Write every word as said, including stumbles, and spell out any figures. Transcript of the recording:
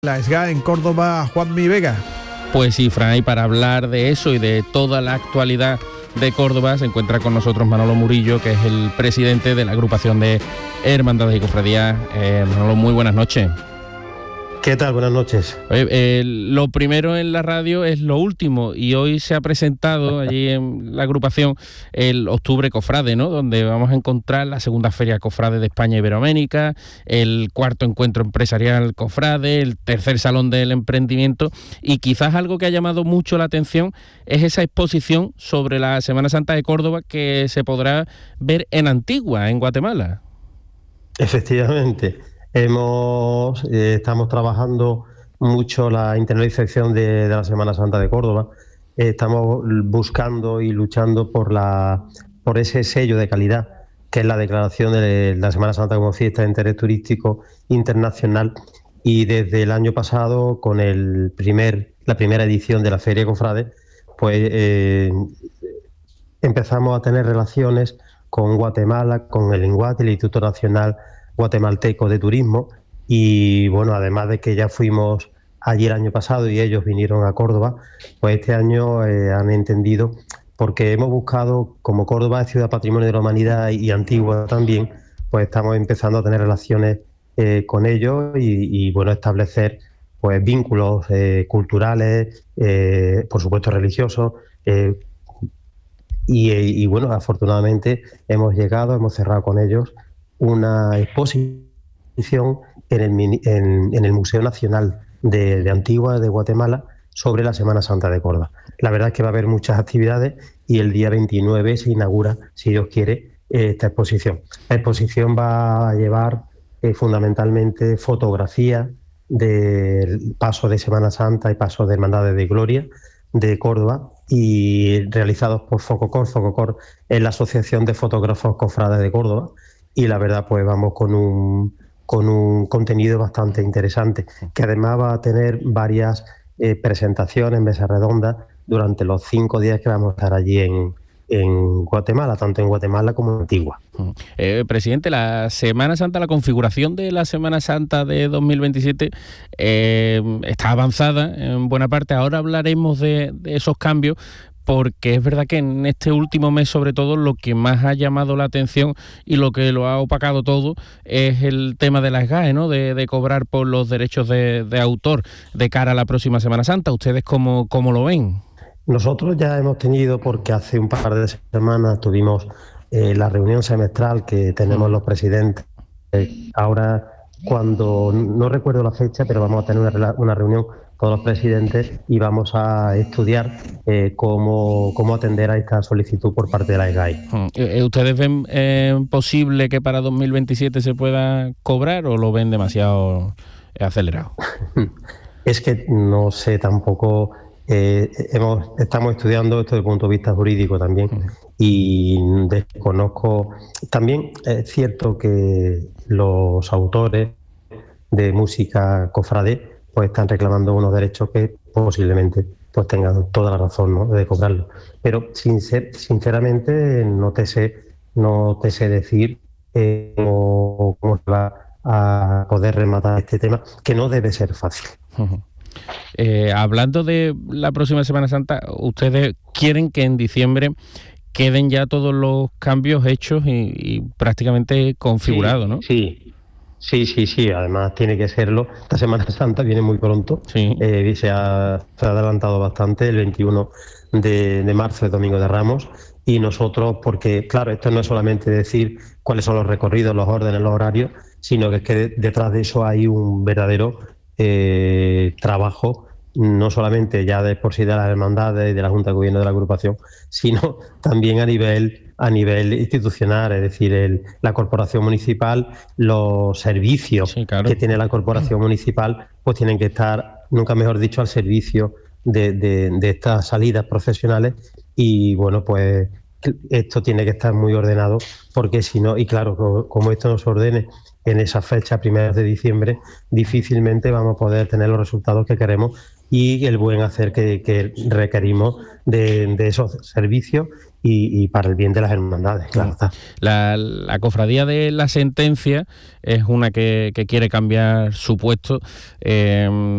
La S G A en Córdoba, Juanmi Vega. Pues sí, Fran, y para hablar de eso y de toda la actualidad de Córdoba se encuentra con nosotros Manolo Murillo, que es el presidente de la agrupación de hermandades y cofradías. Eh, Manolo, muy buenas noches. ¿Qué tal? Buenas noches. Oye, eh, lo primero en la radio es lo último, y hoy se ha presentado allí en la agrupación el Octubre Cofrade, ¿no? Donde vamos a encontrar la segunda Feria Cofrade de España Iberoamérica, el cuarto Encuentro Empresarial Cofrade, el tercer Salón del Emprendimiento, y quizás algo que ha llamado mucho la atención es esa exposición sobre la Semana Santa de Córdoba que se podrá ver en Antigua, en Guatemala. Efectivamente. Hemos, eh, estamos trabajando mucho la internalización de, de la Semana Santa de Córdoba. Eh, estamos buscando y luchando por, la, por ese sello de calidad, que es la declaración de la Semana Santa como fiesta de interés turístico internacional. Y desde el año pasado, con el primer, la primera edición de la Feria Cofrade, pues eh, empezamos a tener relaciones con Guatemala, con el INGUAT, el Instituto Nacional Guatemalteco de Turismo, y bueno, además de que ya fuimos allí el año pasado y ellos vinieron a Córdoba, pues este año eh, han entendido, porque hemos buscado, como Córdoba es ciudad patrimonio de la humanidad y, y Antigua también, pues estamos empezando a tener relaciones eh, con ellos y, y bueno, establecer pues vínculos eh, culturales, eh, por supuesto religiosos, eh, y, y bueno, afortunadamente hemos llegado, hemos cerrado con ellos una exposición en el, en, en el Museo Nacional de, de Antigua de Guatemala sobre la Semana Santa de Córdoba. La verdad es que va a haber muchas actividades y el día veintinueve se inaugura, si Dios quiere, esta exposición. La exposición va a llevar eh, fundamentalmente fotografías del paso de Semana Santa y paso de Hermandades de Gloria de Córdoba, y realizados por Fococor. Fococor es la Asociación de Fotógrafos Cofrades de Córdoba. Y la verdad, pues vamos con un, con un contenido bastante interesante, que además va a tener varias eh, presentaciones, mesas redondas, durante los cinco días que vamos a estar allí en, en Guatemala, tanto en Guatemala como en Antigua. Eh, presidente, la Semana Santa, la configuración de la Semana Santa de dos mil veintisiete eh, está avanzada en buena parte. Ahora hablaremos de, de esos cambios, porque es verdad que en este último mes, sobre todo, lo que más ha llamado la atención y lo que lo ha opacado todo es el tema de las S G A E, ¿no? De, de cobrar por los derechos de, de autor de cara a la próxima Semana Santa. ¿Ustedes cómo, cómo lo ven? Nosotros ya hemos tenido, porque hace un par de semanas tuvimos eh, la reunión semestral que tenemos los presidentes. Eh, ahora, cuando no recuerdo la fecha, pero vamos a tener una, una reunión todos los presidentes y vamos a estudiar eh, cómo, cómo atender a esta solicitud por parte de la S G A E. ¿Ustedes ven eh, posible que para dos mil veintisiete se pueda cobrar o lo ven demasiado acelerado? Es que no sé tampoco, eh, hemos, estamos estudiando esto desde el punto de vista jurídico también, uh-huh. Y desconozco, también es cierto que los autores de música cofrade pues están reclamando unos derechos que posiblemente pues tengan toda la razón, ¿no?, de cobrarlo. Pero sincer, sinceramente no te sé, no te sé decir eh, cómo, cómo se va a poder rematar este tema, que no debe ser fácil. Uh-huh. Eh, hablando de la próxima Semana Santa, ustedes quieren que en diciembre queden ya todos los cambios hechos y, y prácticamente configurados, sí, ¿no? Sí. Sí, sí, sí, además tiene que serlo. Esta Semana Santa viene muy pronto, sí. eh, se, ha, se ha adelantado bastante, el veintiuno de, de marzo es Domingo de Ramos, y nosotros, porque claro, esto no es solamente decir cuáles son los recorridos, los órdenes, los horarios, sino que es que detrás de eso hay un verdadero eh, trabajo, no solamente ya de por sí de las hermandades y de la Junta de Gobierno de la agrupación, sino también a nivel a nivel institucional, es decir, el, la corporación municipal, los servicios sí, claro. que tiene la corporación municipal, pues tienen que estar, nunca mejor dicho, al servicio de, de, de estas salidas profesionales, y bueno, pues esto tiene que estar muy ordenado, porque si no, y claro, como, como esto no se ordene en esa fecha, primeras de diciembre, difícilmente vamos a poder tener los resultados que queremos y el buen hacer que, que requerimos de, de esos servicios y, y para el bien de las hermandades, claro está. La, la cofradía de la Sentencia es una que, que quiere cambiar su puesto. Eh,